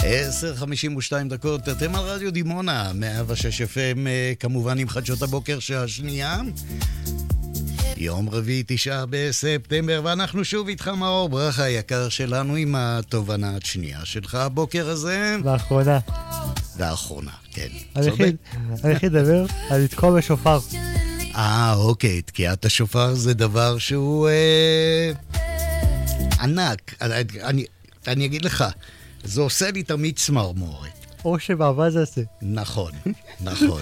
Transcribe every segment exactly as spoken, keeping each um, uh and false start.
עשר חמישים ושתיים דקות, אתם על רדיו דימונה, מאה ושש אף אם, כמובן עם חדשות הבוקר שהשנייה. יום רביעי, תשעה בספטמבר, ואנחנו שוב איתך, מאור ברכה היקר שלנו, עם התובנה השנייה שלך הבוקר הזה. והאחרונה. והאחרונה, כן. אני הכי לדבר על לתקוע בשופר. אה, אוקיי, תקיעת השופר זה דבר שהוא אה, ענק. אני, אני אגיד לך, זה עושה לי תמיד צמרמורת. או שבעבר זה עושה. נכון, נכון.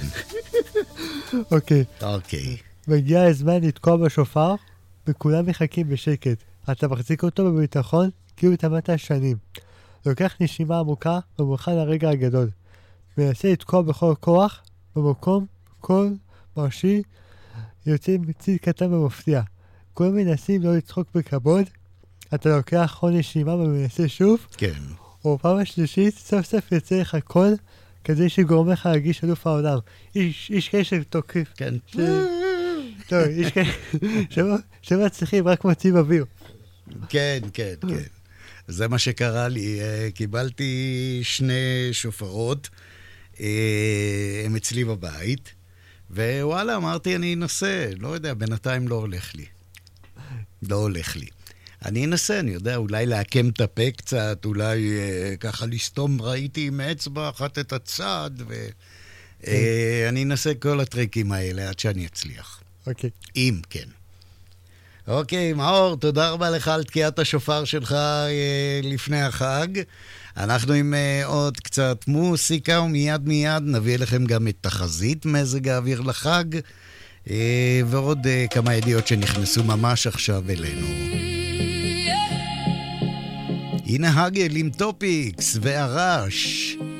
אוקיי. אוקיי. מגיע הזמן לתקוע בשופר, וכולם מחכים בשקט. אתה מחזיק אותו בביטחון, כאילו התאמנת שנים. לוקח נשימה עמוקה, ומוכן לרגע הגדול. מנסה לתקוע בכל כוח, במקום, כל מרשי, יוצא מציד קטן ומפתיע. כולם מנסים לא לצחוק בכבוד, אתה לוקח כל נשימה ומנסה שוב, כן. ובפעם השלישית, סוף סוף יוצא לך קול, כדי שגורם לך להרגיש אלוף העולם. איש, איש קשר תוקף. כן. ש... טוב, איש קשר, שמצליחים, רק מוצאים אוויר. כן, כן, כן. זה מה שקרה לי. קיבלתי שני שופרות, הם אצלי בבית, ווואלה, אמרתי, אני אנסה. לא יודע, בינתיים לא הולך לי. לא הולך לי. אני אנסה, אני יודע, אולי להקם את הפה קצת, אולי אה, ככה לסתום, ראיתי עם אצבע אחת את הצד, ואני אנסה כל הטריקים האלה עד שאני אצליח. אוקיי. אם כן. אוקיי, מאור, תודה רבה לך על תקיעת השופר שלך אה, לפני החג. אנחנו עם אה, עוד קצת מוסיקה, ומיד מיד נביא לכם גם את תחזית מזג האוויר לחג, אה, ועוד אה, כמה ידיעות שנכנסו ממש עכשיו אלינו. הנה הגל עם טופיקס והרש.